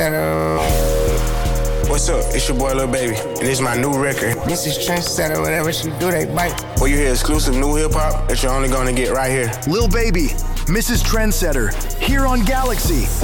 What's up? It's your boy Lil Baby, and this is my new record. This is Trendsetter, whatever she do, they bite. Where you hear exclusive new hip-hop that you're only gonna get right here. Lil Baby, Mrs. Trendsetter, here on Galaxy.